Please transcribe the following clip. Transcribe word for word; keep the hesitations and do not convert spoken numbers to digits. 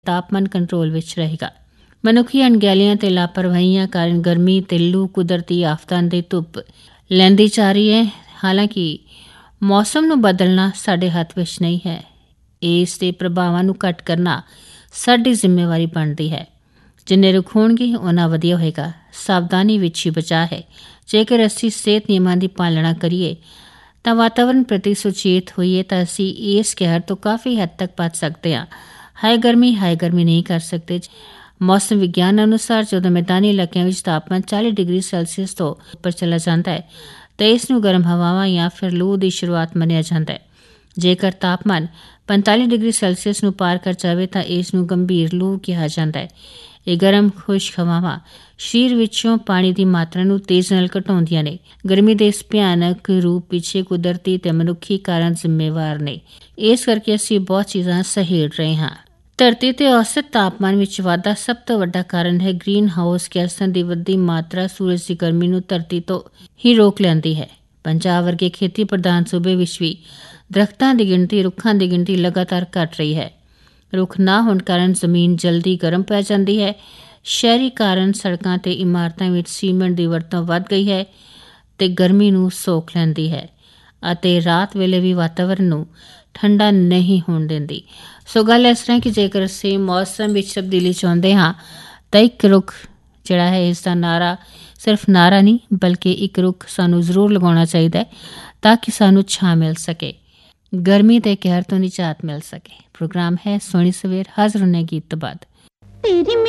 ਤਾਪਮਾਨ ਕੰਟਰੋਲ ਵਿੱਚ ਰਹੇਗਾ। ਮਨੁੱਖੀ ਅਣਗਹਿਲੀਆਂ ਤੇ ਲਾਪਰਵਾਹੀਆਂ ਕਾਰਨ ਗਰਮੀ ਤੇ ਲੂ ਕੁਦਰਤੀ ਆਫਤਾਂ ਦੀ ਧੁੱਪ ਲੈਂਦੀ ਜਾ ਰਹੀ ਹੈ। ਹਾਲਾਂਕਿ ਮੌਸਮ ਨੂੰ ਬਦਲਣਾ ਸਾਡੇ ਹੱਥ ਵਿੱਚ ਨਹੀਂ ਹੈ। ਇਸ ਦੇ ਪ੍ਰਭਾਵਾਂ ਨੂੰ ਘੱਟ ਕਰਨਾ ਸਾਡੀ ਜ਼ਿੰਮੇਵਾਰੀ ਬਣਦੀ ਹੈ। ਜਿੰਨੇ ਰੁੱਖ ਹੋਣਗੇ ਓਨਾ ਵਧੀਆ ਹੋਏਗਾ। ਸਾਵਧਾਨੀ ਵਿੱਚ ਹੀ ਬਚਾਅ ਹੈ। ਜੇਕਰ ਅਸੀਂ ਸਿਹਤ ਨਿਯਮਾਂ ਦੀ ਪਾਲਣਾ ਕਰੀਏ ਤਾਂ ਵਾਤਾਵਰਨ ਪ੍ਰਤੀ ਸੁਚੇਤ ਹੋਈਏ ਤਾਂ ਅਸੀਂ ਇਸ ਕਹਿਰ ਤੋਂ ਕਾਫੀ ਹੱਦ ਤੱਕ ਬਚ ਸਕਦੇ ਹਾਂ। ਹਾਈ ਗਰਮੀ ਹਾਈ ਗਰਮੀ ਨਹੀਂ ਕਰ ਸਕਦੇ। ਮੌਸਮ ਵਿਗਿਆਨ ਅਨੁਸਾਰ ਜਦੋਂ ਮੈਦਾਨੀ ਇਲਾਕਿਆਂ ਵਿੱਚ ਤਾਪਮਾਨ ਚਾਲੀ ਡਿਗਰੀ ਸੈਲਸੀਅਸ ਤੋਂ ਉੱਪਰ ਚਲਾ ਜਾਂਦਾ ਹੈ ਤਾਂ ਇਸ ਨੂੰ ਗਰਮ ਹਵਾਵਾਂ ਜਾਂ ਫਿਰ ਲੂ ਦੀ ਸ਼ੁਰੂਆਤ ਮੰਨਿਆ ਜਾਂਦਾ ਹੈ। ਜੇਕਰ ਤਾਪਮਾਨ ਪੰਤਾਲੀ ਡਿਗਰੀ ਸੈਲਸੀਅਸ ਨੂੰ ਪਾਰ ਕਰ ਜਾਵੇ ਤਾਂ ਇਸ ਨੂੰ ਗੰਭੀਰ ਲੂ ਕਿਹਾ ਜਾਂਦਾ ਹੈ। ਇਹ ਗਰਮ ਖੁਸ਼ਕ ਹਵਾਵਾਂ ਸਰੀਰ ਵਿੱਚੋਂ ਪਾਣੀ ਦੀ ਮਾਤਰਾ ਨੂੰ ਤੇਜ਼ ਨਾਲ ਘਟਾਉਂਦੀਆਂ ਨੇ। ਗਰਮੀ ਦੇ ਇਸ ਭਿਆਨਕ ਰੂਪ ਪਿੱਛੇ ਕੁਦਰਤੀ ਤੇ ਮਨੁੱਖੀ ਕਾਰਨ ਜ਼ਿੰਮੇਵਾਰ ਨੇ। ਇਸ ਕਰਕੇ ਅਸੀਂ ਬਹੁਤ ਚੀਜ਼ਾਂ ਸਹੇੜ ਰਹੇ ਹਾਂ। ਧਰਤੀ ਤੇ ਔਸਤ ਤਾਪਮਾਨ ਵਿੱਚ ਵਾਧਾ ਸਭ ਤੋਂ ਵੱਡਾ ਕਾਰਨ ਹੈ। ਗ੍ਰੀਨ ਹਾਊਸ ਗੈਸਾਂ ਦੀ ਵੱਧਦੀ ਮਾਤਰਾ ਸੂਰਜ ਦੀ ਗਰਮੀ ਨੂੰ ਧਰਤੀ ਤੋਂ ਹੀ ਰੋਕ ਲੈਂਦੀ ਹੈ। ਪੰਜਾਬ ਵਰਗੇ ਖੇਤੀ ਪ੍ਰਧਾਨ ਸੂਬੇ ਵਿੱਚ ਵੀ ਦਰੱਖਤਾਂ ਦੀ ਗਿਣਤੀ ਰੁੱਖਾਂ ਦੀ ਗਿਣਤੀ ਲਗਾਤਾਰ ਘਟ ਰਹੀ ਹੈ। ਰੁੱਖ ਨਾ ਹੋਣ ਕਾਰਨ ਜ਼ਮੀਨ ਜਲਦੀ ਗਰਮ ਪੈ ਜਾਂਦੀ ਹੈ। ਸ਼ਹਿਰੀਕਰਨ ਸੜਕਾਂ ਤੇ ਇਮਾਰਤਾਂ ਵਿੱਚ ਸੀਮੈਂਟ ਦੀ ਵਰਤੋਂ ਵੱਧ ਗਈ ਹੈ ਤੇ ਗਰਮੀ ਨੂੰ ਸੋਖ ਲੈਂਦੀ ਹੈ ਅਤੇ ਰਾਤ ਵੇਲੇ ਵੀ ਵਾਤਾਵਰਨ ਨੂੰ ਠੰਡਾ ਨਹੀਂ ਹੋਣ ਦਿੰਦੀ। ਸੋ ਗੱਲ ਇਸ ਤਰ੍ਹਾਂ ਕਿ ਜੇਕਰ ਅਸੀਂ ਮੌਸਮ ਵਿੱਚ ਤਬਦੀਲੀ ਚਾਹੁੰਦੇ ਹਾਂ ਤਾਂ ਇੱਕ ਰੁੱਖ ਜਿਹੜਾ ਹੈ ਇਸ ਦਾ ਨਾਅਰਾ ਸਿਰਫ ਨਾਅਰਾ ਨਹੀਂ ਬਲਕਿ ਇੱਕ ਰੁੱਖ ਸਾਨੂੰ ਜ਼ਰੂਰ ਲਗਾਉਣਾ ਚਾਹੀਦਾ ਹੈ ਤਾਂ ਕਿ ਸਾਨੂੰ ਛਾਂ ਮਿਲ ਸਕੇ, ਗਰਮੀ ਦੇ ਕਹਿਰ ਤੋਂ ਨਿਜਾਤ ਮਿਲ ਸਕੇ। ਪ੍ਰੋਗਰਾਮ ਹੈ ਸੋਹਣੀ ਸਵੇਰ, ਹਾਜ਼ਰ ਹੁੰਦੇ ਗੀਤ ਤੋਂ ਬਾਅਦ।